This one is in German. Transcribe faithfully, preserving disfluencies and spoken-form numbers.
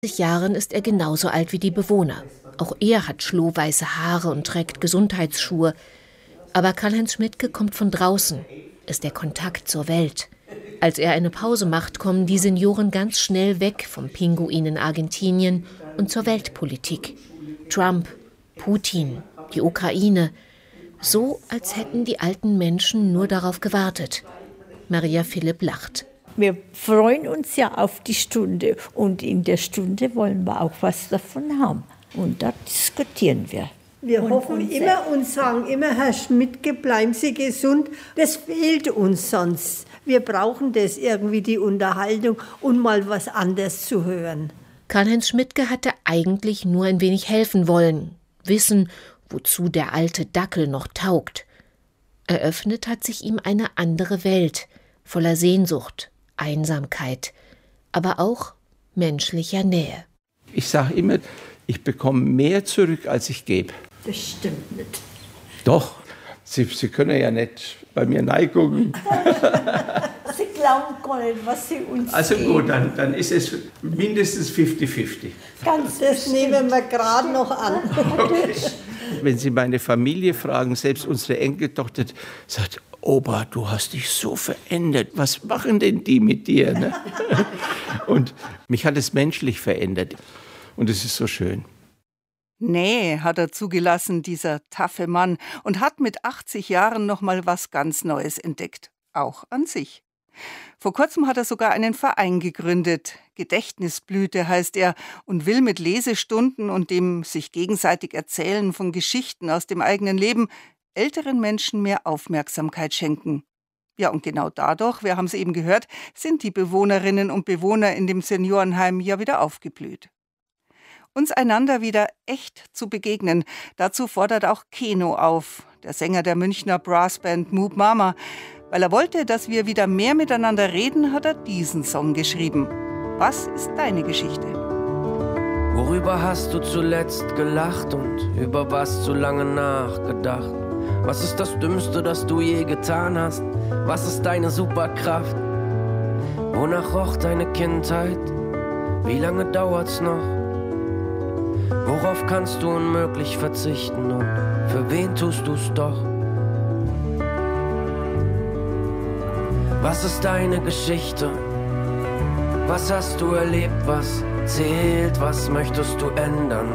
Jahren ist er genauso alt wie die Bewohner. Auch er hat schlohweiße Haare und trägt Gesundheitsschuhe. Aber Karl-Heinz Schmidtke kommt von draußen, ist der Kontakt zur Welt. Als er eine Pause macht, kommen die Senioren ganz schnell weg vom Pinguin in Argentinien und zur Weltpolitik. Trump, Putin, die Ukraine. So, als hätten die alten Menschen nur darauf gewartet. Maria Philipp lacht. Wir freuen uns ja auf die Stunde und in der Stunde wollen wir auch was davon haben. Und da diskutieren wir. Wir und hoffen immer und sagen immer, Herr Schmidtke, bleiben Sie gesund. Das fehlt uns sonst. Wir brauchen das irgendwie, die Unterhaltung und mal was anderes zu hören. Karl-Heinz Schmidtke hatte eigentlich nur ein wenig helfen wollen. Wissen, wozu der alte Dackel noch taugt. Eröffnet hat sich ihm eine andere Welt, voller Sehnsucht, Einsamkeit, aber auch menschlicher Nähe. Ich sage immer, ich bekomme mehr zurück, als ich gebe. Das stimmt nicht. Doch, Sie, Sie können ja nicht bei mir neigucken. Sie glauben gar nicht, was Sie uns Also geben. gut, dann, dann ist es mindestens fünfzig fünfzig. Ganz das nehmen wir gerade noch an. Okay. Wenn Sie meine Familie fragen, selbst unsere Enkeltochter sagt, Opa, du hast dich so verändert. Was machen denn die mit dir? Ne? Und mich hat es menschlich verändert. Und es ist so schön. Nähe hat er zugelassen, dieser taffe Mann, und hat mit achtzig Jahren noch mal was ganz Neues entdeckt. Auch an sich. Vor kurzem hat er sogar einen Verein gegründet. Gedächtnisblüte heißt er und will mit Lesestunden und dem sich gegenseitig Erzählen von Geschichten aus dem eigenen Leben älteren Menschen mehr Aufmerksamkeit schenken. Ja, und genau dadurch, wir haben es eben gehört, sind die Bewohnerinnen und Bewohner in dem Seniorenheim ja wieder aufgeblüht. Uns einander wieder echt zu begegnen, dazu fordert auch Keno auf, der Sänger der Münchner Brassband Moop Mama. Weil er wollte, dass wir wieder mehr miteinander reden, hat er diesen Song geschrieben. Was ist deine Geschichte? Worüber hast du zuletzt gelacht und über was zu lange nachgedacht? Was ist das Dümmste, das du je getan hast? Was ist deine Superkraft? Wonach roch deine Kindheit? Wie lange dauert's noch? Worauf kannst du unmöglich verzichten und für wen tust du's doch? Was ist deine Geschichte? Was hast du erlebt? Was zählt? Was möchtest du ändern?